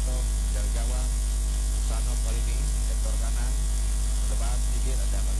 Sugiarto dari Jawa. Susanov kali ini sektor kanan, depan sedikit ada